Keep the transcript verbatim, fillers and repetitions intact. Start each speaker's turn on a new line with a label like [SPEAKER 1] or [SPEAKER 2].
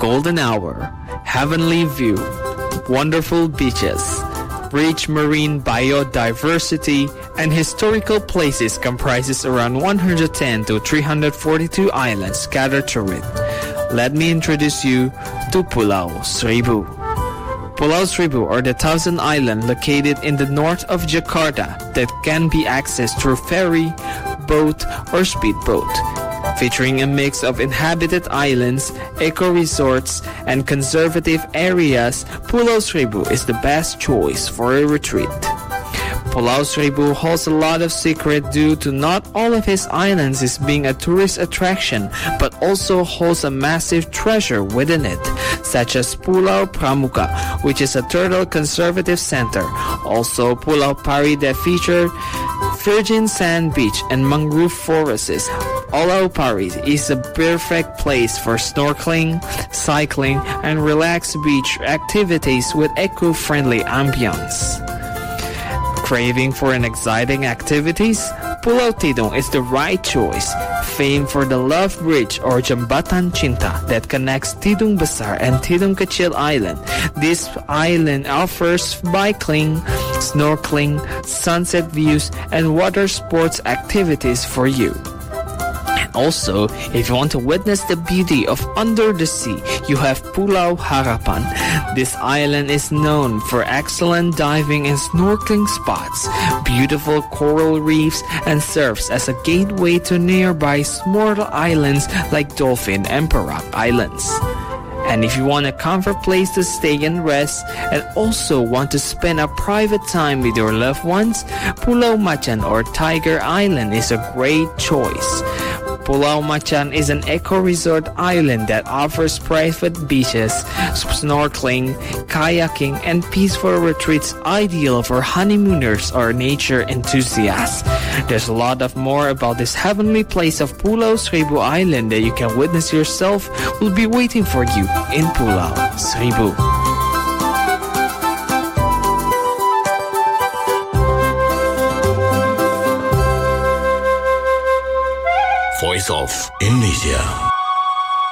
[SPEAKER 1] golden hour, heavenly view, wonderful beaches, rich marine biodiversity, and historical places comprises around one hundred ten to three hundred forty-two islands scattered through it. Let me introduce you to Pulau Seribu. Pulau Seribu, or the Thousand Island, located in the north of Jakarta, that can be accessed through ferry, boat, or speedboat. Featuring a mix of inhabited islands, eco-resorts, and conservative areas, Pulau Seribu is the best choice for a retreat. Pulau Seribu holds a lot of secret due to not all of his islands is being a tourist attraction, but also holds a massive treasure within it, such as Pulau Pramuka, which is a turtle conservative center. Also, Pulau Pari that featured virgin sand beach and mangrove forests. Pulau Pari is a perfect place for snorkeling, cycling, and relaxed beach activities with eco-friendly ambience. Craving for an exciting activities? Pulau Tidung is the right choice. Famed for the Love Bridge or Jembatan Cinta that connects Tidung Besar and Tidung Kecil Island. This island offers biking, snorkeling, sunset views, and water sports activities for you. Also, if you want to witness the beauty of under the sea, you have Pulau Harapan. This island is known for excellent diving and snorkeling spots, beautiful coral reefs, and serves as a gateway to nearby smaller islands like Dolphin and Perak Islands. And if you want a comfort place to stay and rest, and also want to spend a private time with your loved ones, Pulau Macan or Tiger Island is a great choice. Pulau Macan is an eco-resort island that offers private beaches, snorkeling, kayaking, and peaceful retreats ideal for honeymooners or nature enthusiasts. There's a lot of more about this heavenly place of Pulau Seribu Island that you can witness yourself will be waiting for you in Pulau Seribu.
[SPEAKER 2] Voice of Indonesia.